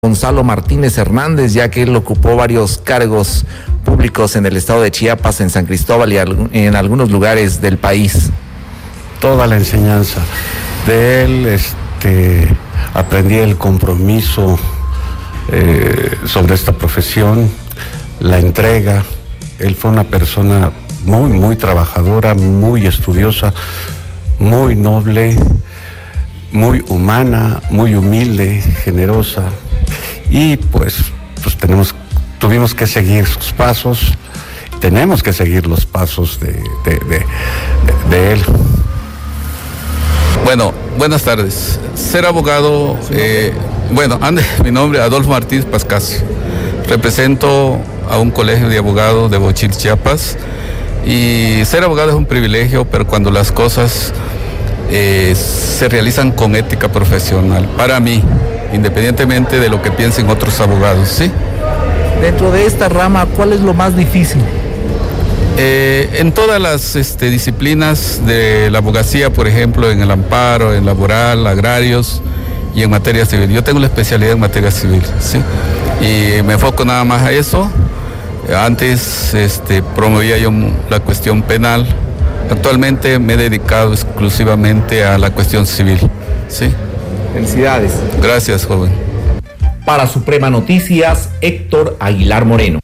Gonzalo Martínez Hernández, ya que él ocupó varios cargos públicos en el estado de Chiapas, en San Cristóbal y en algunos lugares del país. Toda la enseñanza de él, aprendí el compromiso sobre esta profesión, la entrega. Él fue una persona muy trabajadora, muy estudiosa, muy noble, muy humana, muy humilde, generosa. Y pues tuvimos que seguir sus pasos, tenemos que seguir los pasos de él. Bueno, buenas tardes. Ser abogado, mi nombre es Adolfo Martínez Pascasio. Represento a un colegio de abogados de Bochil, Chiapas. Y ser abogado es un privilegio, pero cuando las cosas se realizan con ética profesional, para mí, independientemente de lo que piensen otros abogados, ¿sí? Dentro de esta rama, ¿cuál es lo más difícil? En todas las disciplinas de la abogacía, por ejemplo, en el amparo, en laboral, agrarios y en materia civil. Yo tengo la especialidad en materia civil, ¿sí? Y me enfoco nada más a eso. Antes promovía yo la cuestión penal. Actualmente me he dedicado exclusivamente a la cuestión civil, ¿sí? Felicidades. Gracias, joven. Para Suprema Noticias, Héctor Aguilar Moreno.